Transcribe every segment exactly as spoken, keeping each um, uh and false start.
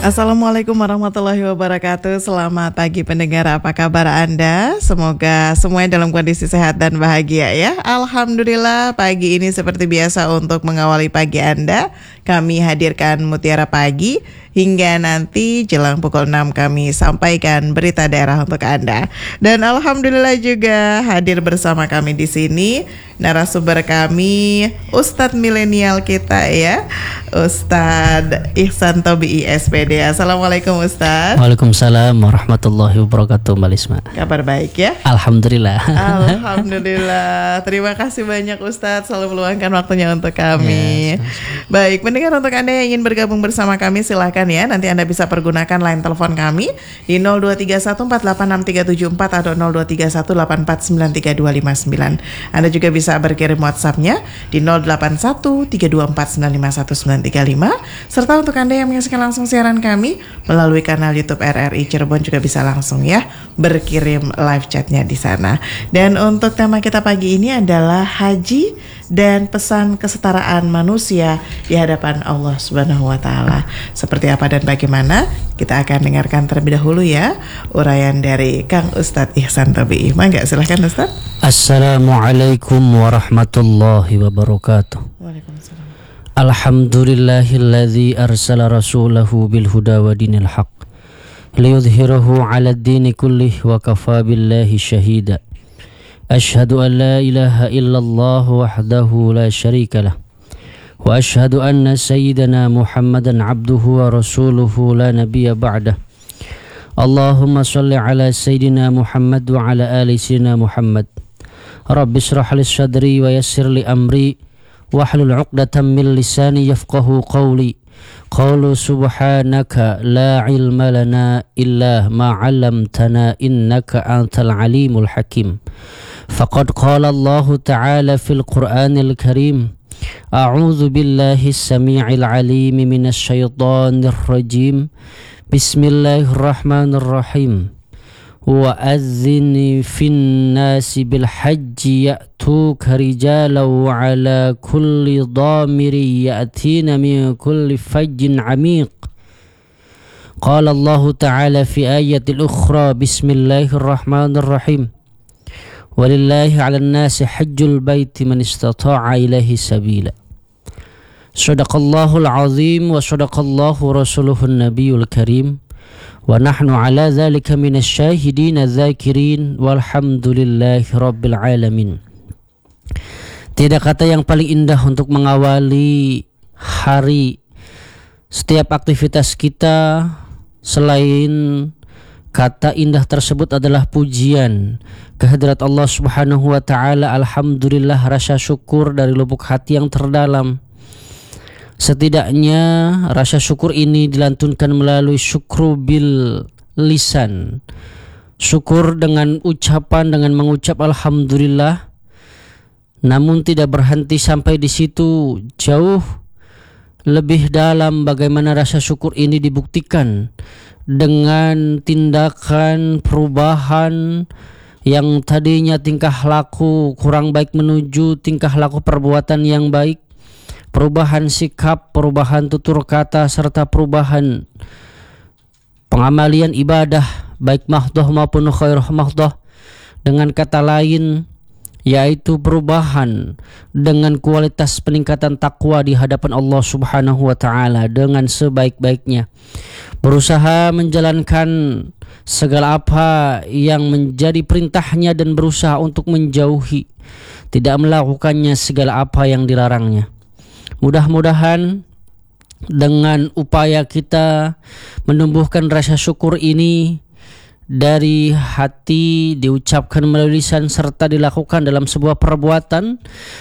Assalamualaikum warahmatullahi wabarakatuh. Selamat pagi pendengar, apa kabar Anda? Semoga semuanya dalam kondisi sehat dan bahagia ya. Alhamdulillah, pagi ini seperti biasa untuk mengawali pagi Anda, kami hadirkan Mutiara Pagi. Hingga nanti jelang pukul enam kami sampaikan berita daerah untuk Anda. Dan alhamdulillah juga hadir bersama kami di sini narasumber kami Ustadz milenial kita ya, Ustadz Ihsan Tobi'i S P D. Assalamualaikum Ustadz. Waalaikumsalam warahmatullahi wabarakatuh Mbak Lisma. Kabar baik ya? Alhamdulillah. Alhamdulillah. Terima kasih banyak Ustadz selalu meluangkan waktunya untuk kami. Ya, baik, pendengar, untuk Anda yang ingin bergabung bersama kami silahkan ya. Nanti Anda bisa pergunakan line telepon kami di nol dua tiga satu empat delapan enam tiga tujuh empat atau nol dua tiga satu delapan empat sembilan tiga dua lima sembilan. Anda juga bisa berkirim WhatsApp-nya di nol delapan satu tiga dua empat sembilan lima satu sembilan tiga lima. Serta untuk Anda yang menyaksikan langsung siaran kami melalui kanal YouTube R R I Cirebon juga bisa langsung ya berkirim live chatnya di sana. Dan untuk tema kita pagi ini adalah haji dan pesan kesetaraan manusia di hadapan Allah Subhanahu wa taala. Seperti apa dan bagaimana? Kita akan dengarkan terlebih dahulu ya uraian dari Kang Ustadz Ihsan Tobi'i. Mangga silahkan Ustadz. Assalamualaikum warahmatullahi wabarakatuh. Waalaikumsalam. Alhamdulillahilladzi arsala rasulahu bil huda wa dinil haq liyudhhirahu 'ala ad-dini kullih wa kafa billahi syahida. Ashhadu an la ilaha illallah wahdahu la syarika lah wa ashhadu anna sayyidana Muhammadan abduhu wa rasuluhu la nabiyya ba'dah. Allahumma salli ala sayyidina Muhammad wa ala ali sayyidina Muhammad. Rabbi shrah li sadri wa yassir li amri wahlul 'uqdatam min lisani yafqahu qawli. Qalu subhanaka la ilma lana illa ma 'allamtana innaka antal alimul hakim. Faqad qala Allah ta'ala fil Qur'anil Karim, a'udzu billahi as-sami'il 'alim minasy syaithanir rajim. Bismillahirrahmanirrahim. Wa azzini fin nasi bil hajji ya'tuka rijalan wa 'ala kulli dhamirin ya'tina min kulli fajjin 'amiq. Qala Allah ta'ala fi ayatil ukhra, bismillahirrahmanirrahim. Walillahi 'alan nasi hajjul baiti man istata'a ilaihi sabila. Shadaqallahul azim wa shadaqallahu rasuluhun nabiyul karim. Wa nahnu ala dzalika minasy syahidin adz-dzakirin walhamdulillahi rabbil alamin. Tidak kata yang paling indah untuk mengawali hari setiap aktivitas kita selain kata indah tersebut adalah pujian kehadirat Allah Subhanahu wa taala. Alhamdulillah, rasa syukur dari lubuk hati yang terdalam. Setidaknya rasa syukur ini dilantunkan melalui syukru bil lisan. Syukur dengan ucapan, dengan mengucap alhamdulillah. Namun tidak berhenti sampai di situ, jauh lebih dalam bagaimana rasa syukur ini dibuktikan dengan tindakan perubahan yang tadinya tingkah laku kurang baik menuju tingkah laku perbuatan yang baik, perubahan sikap, perubahan tutur kata, serta perubahan pengamalian ibadah baik mahdoh maupun khairah mahdoh. Dengan kata lain, yaitu perubahan dengan kualitas peningkatan takwa di hadapan Allah Subhanahu wa taala dengan sebaik-baiknya. Berusaha menjalankan segala apa yang menjadi perintahnya dan berusaha untuk menjauhi, tidak melakukannya segala apa yang dilarangnya. Mudah-mudahan dengan upaya kita menumbuhkan rasa syukur ini dari hati, diucapkan melalui lisan, serta dilakukan dalam sebuah perbuatan,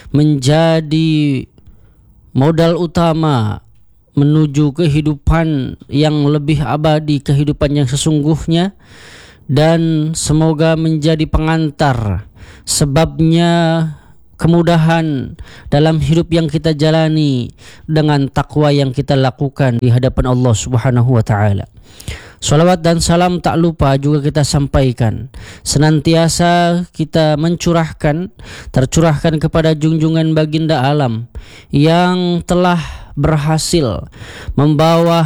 menjadi modal utama menuju kehidupan yang lebih abadi, kehidupan yang sesungguhnya, dan semoga menjadi pengantar sebabnya kemudahan dalam hidup yang kita jalani dengan takwa yang kita lakukan di hadapan Allah Subhanahu wa taala. Salawat dan salam tak lupa juga kita sampaikan, senantiasa kita mencurahkan, tercurahkan kepada junjungan baginda alam yang telah berhasil membawa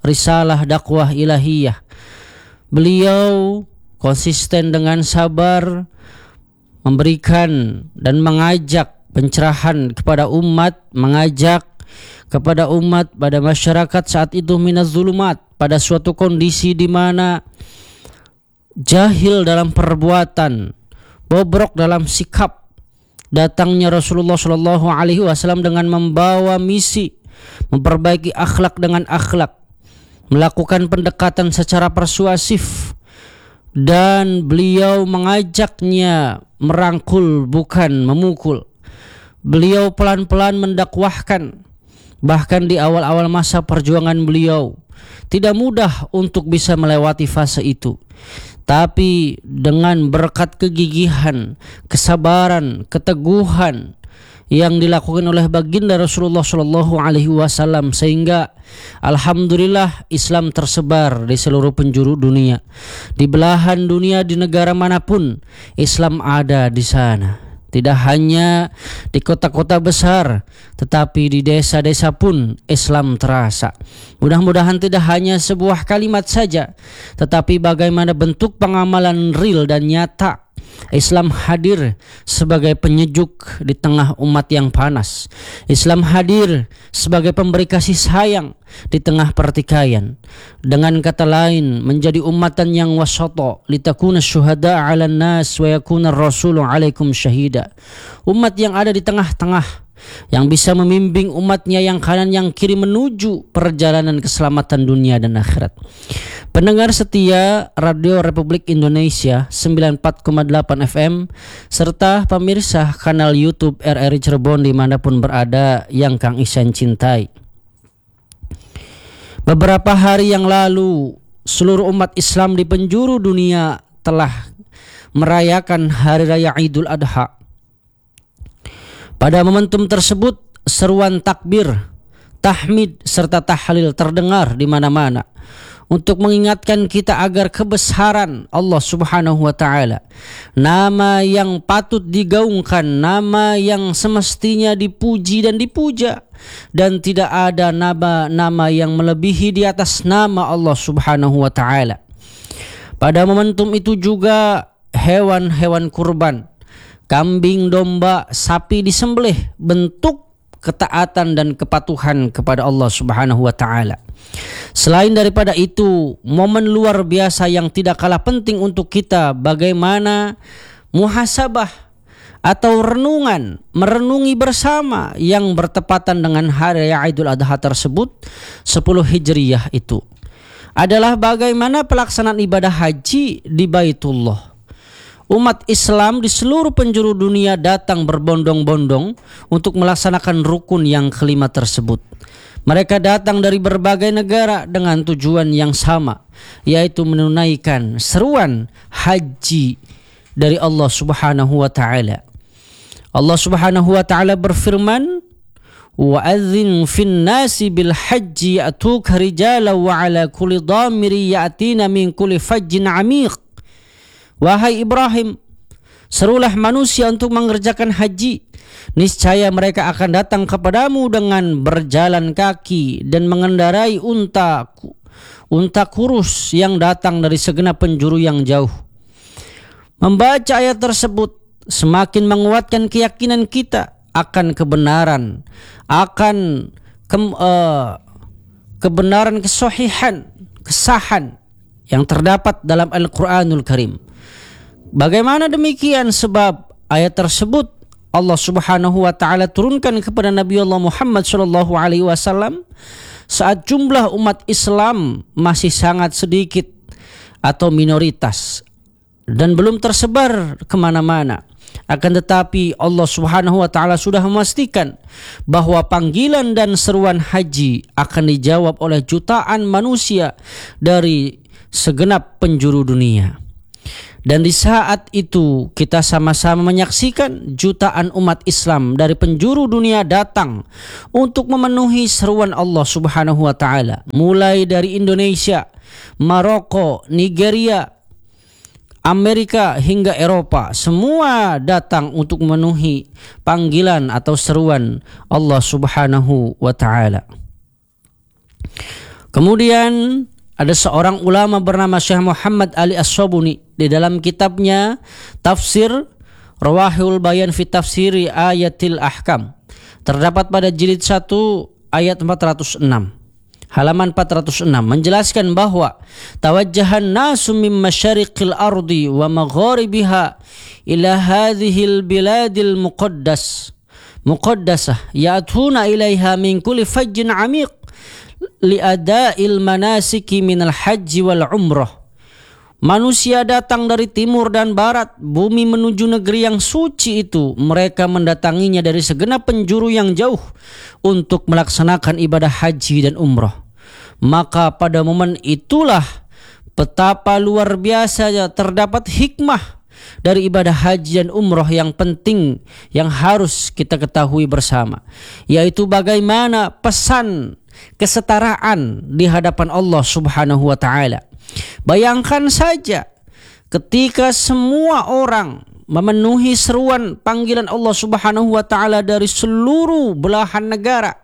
risalah dakwah ilahiyah. Beliau konsisten dengan sabar memberikan dan mengajak pencerahan kepada umat, mengajak kepada umat pada masyarakat saat itu minaz zulumat, pada suatu kondisi di mana jahil dalam perbuatan, bobrok dalam sikap. Datangnya Rasulullah Shallallahu Alaihi Wasallam dengan membawa misi memperbaiki akhlak dengan akhlak, melakukan pendekatan secara persuasif, dan beliau mengajaknya merangkul bukan memukul. Beliau pelan-pelan mendakwahkan. Bahkan di awal-awal masa perjuangan beliau tidak mudah untuk bisa melewati fase itu. Tapi dengan berkat kegigihan, kesabaran, keteguhan yang dilakukan oleh baginda Rasulullah Shallallahu Alaihi Wasallam, sehingga alhamdulillah Islam tersebar di seluruh penjuru dunia. Di belahan dunia, di negara manapun Islam ada di sana. Tidak hanya di kota-kota besar, tetapi di desa-desa pun Islam terasa. Mudah-mudahan tidak hanya sebuah kalimat saja, tetapi bagaimana bentuk pengamalan real dan nyata. Islam hadir sebagai penyejuk di tengah umat yang panas. Islam hadir sebagai pemberi kasih sayang di tengah pertikaian. Dengan kata lain, menjadi umatan yang wasata, litakuna syuhada 'alan nas wa yakuna ar-rasulu 'alaikum syahida. Umat yang ada di tengah-tengah, yang bisa membimbing umatnya yang kanan yang kiri menuju perjalanan keselamatan dunia dan akhirat. Pendengar setia Radio Republik Indonesia sembilan puluh empat koma delapan F M serta pemirsa kanal YouTube R R I Cirebon dimanapun berada yang Kang Ihsan cintai. Beberapa hari yang lalu seluruh umat Islam di penjuru dunia telah merayakan Hari Raya Idul Adha. Pada momentum tersebut seruan takbir, tahmid serta tahlil terdengar di mana-mana untuk mengingatkan kita agar kebesaran Allah Subhanahu wa taala, nama yang patut digaungkan, nama yang semestinya dipuji dan dipuja, dan tidak ada nama-nama yang melebihi di atas nama Allah Subhanahu wa taala. Pada momentum itu juga hewan-hewan kurban, kambing, domba, sapi disembelih, bentuk ketaatan dan kepatuhan kepada Allah Subhanahu wa taala. Selain daripada itu, momen luar biasa yang tidak kalah penting untuk kita, bagaimana muhasabah atau renungan, merenungi bersama yang bertepatan dengan Hari Raya Idul Adha tersebut, sepuluh Hijriyah itu adalah bagaimana pelaksanaan ibadah haji di Baitullah. Umat Islam di seluruh penjuru dunia datang berbondong-bondong untuk melaksanakan rukun yang kelima tersebut. Mereka datang dari berbagai negara dengan tujuan yang sama, yaitu menunaikan seruan haji dari Allah Subhanahu wa taala. Allah Subhanahu wa taala berfirman, "Wa'adzin fin nasi bil haji ya'tuka rijalan wa 'ala kulli dhamiri ya'tina min kulli fajjin 'amiq." Wahai Ibrahim, serulah manusia untuk mengerjakan haji. Niscaya mereka akan datang kepadamu dengan berjalan kaki dan mengendarai unta unta kurus yang datang dari segenap penjuru yang jauh. Membaca ayat tersebut semakin menguatkan keyakinan kita akan kebenaran, akan ke, uh, kebenaran, kesahihan, kesahan yang terdapat dalam Al-Quranul Karim. Bagaimana demikian? Sebab ayat tersebut Allah Subhanahu wa taala turunkan kepada Nabi Allah Muhammad sallallahu alaihi wasallam saat jumlah umat Islam masih sangat sedikit atau minoritas dan belum tersebar kemana-mana. Akan tetapi Allah Subhanahu wa taala sudah memastikan bahwa panggilan dan seruan haji akan dijawab oleh jutaan manusia dari segenap penjuru dunia. Dan di saat itu kita sama-sama menyaksikan jutaan umat Islam dari penjuru dunia datang untuk memenuhi seruan Allah Subhanahu wa taala. Mulai dari Indonesia, Maroko, Nigeria, Amerika hingga Eropa, semua datang untuk memenuhi panggilan atau seruan Allah Subhanahu wa taala. Kemudian ada seorang ulama bernama Syekh Muhammad Ali As-Sabuni di dalam kitabnya Tafsir Rawahul Bayan fi Tafsiri Ayatil Ahkam, terdapat pada jilid satu ayat empat ratus enam, halaman empat ratus enam, menjelaskan bahwa tawajjahan nasu min masyariqil ardi wa magharibiha ila hadhil biladil muqaddas muqaddasah ya'tuna ilaiha min kulli fajjin 'amiq li'ada'il manasiki minal haji wal umrah. Manusia datang dari timur dan barat bumi menuju negeri yang suci itu. Mereka mendatanginya dari segenap penjuru yang jauh untuk melaksanakan ibadah haji dan umrah. Maka pada momen itulah betapa luar biasanya terdapat hikmah dari ibadah haji dan umrah yang penting yang harus kita ketahui bersama, yaitu bagaimana pesan kesetaraan di hadapan Allah Subhanahu wa taala. Bayangkan saja ketika semua orang memenuhi seruan panggilan Allah Subhanahu wa taala dari seluruh belahan negara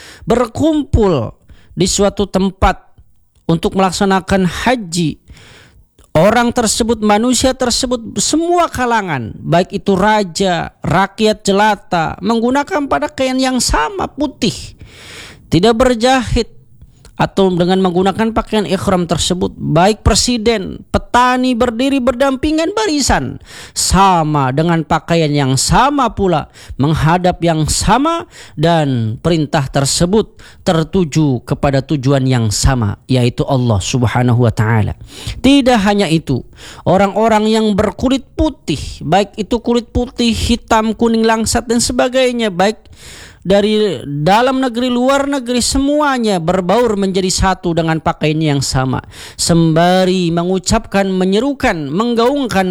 berkumpul di suatu tempat untuk melaksanakan haji. Orang tersebut, manusia tersebut, semua kalangan, baik itu raja, rakyat jelata, menggunakan pakaian yang sama, putih, tidak berjahit, atau dengan menggunakan pakaian ihram tersebut. Baik presiden, petani berdiri berdampingan barisan, sama dengan pakaian yang sama pula, menghadap yang sama, dan perintah tersebut tertuju kepada tujuan yang sama, yaitu Allah Subhanahu wa taala. Tidak hanya itu, orang-orang yang berkulit putih, baik itu kulit putih, hitam, kuning, langsat dan sebagainya, baik dari dalam negeri luar negeri, semuanya berbaur menjadi satu dengan pakaian yang sama, sembari mengucapkan, menyerukan, menggaungkan